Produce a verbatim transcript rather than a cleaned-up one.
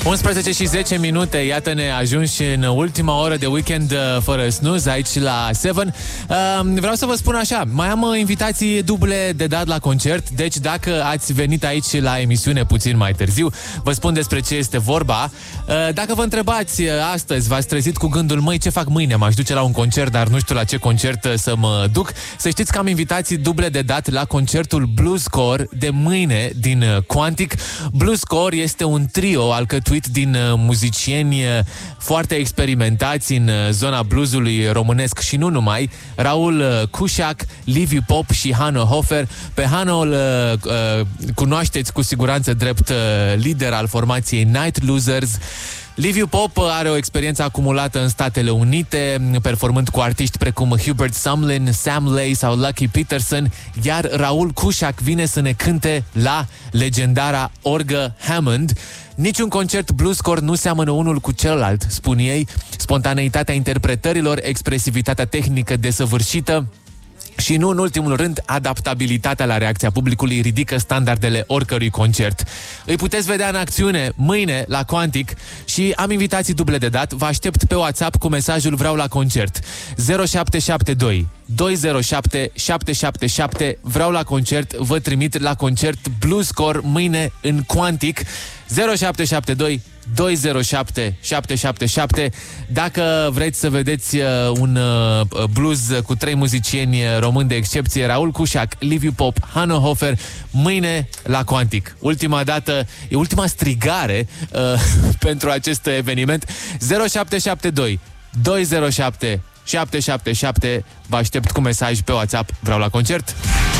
unsprezece și zece minute, iată-ne ajunși în ultima oră de weekend fără snooze aici la Seven. Vreau să vă spun așa, mai am invitații duble de dat la concert, deci dacă ați venit aici la emisiune puțin mai târziu, vă spun despre ce este vorba. Dacă vă întrebați astăzi, v-ați trezit cu gândul, măi, ce fac mâine? M-aș duce la un concert, dar nu știu la ce concert să mă duc. Să știți că am invitații duble de dat la concertul Bluescore de mâine din Quantic. Bluescore este un trio alcătuit din muzicieni foarte experimentați în zona bluesului românesc și nu numai. Raul Cușac, Liviu Pop și Hanno Hofer. Pe Hanno îl uh, cunoașteți cu siguranță drept uh, lider al formației Night Losers. Liviu Pop are o experiență acumulată în Statele Unite, performând cu artiști precum Hubert Sumlin, Sam Lay sau Lucky Peterson, iar Raul Cușac vine să ne cânte la legendara orgă Hammond. Niciun concert Bluescore nu seamănă unul cu celălalt, spun ei. Spontaneitatea interpretărilor, expresivitatea tehnică desăvârșită și, nu în ultimul rând, adaptabilitatea la reacția publicului ridică standardele oricărui concert. Îi puteți vedea în acțiune mâine la Quantic și am invitații duble de dat. Vă aștept pe WhatsApp cu mesajul vreau la concert zero șapte șapte doi doi zero șapte șapte șapte șapte. Vreau la concert, vă trimit la concert Bluescore mâine în Quantic. Zero șapte șapte doi doi zero șapte șapte șapte șapte. Dacă vreți să vedeți uh, un uh, blues cu trei muzicieni români de excepție, Raul Cușac, Liviu Pop, Hanno Hofer, mâine la Quantic. Ultima dată, e ultima strigare uh, pentru acest eveniment. Zero șapte șapte doi doi zero șapte șapte șapte șapte. Vă aștept cu mesaj pe WhatsApp. Vreau la concert.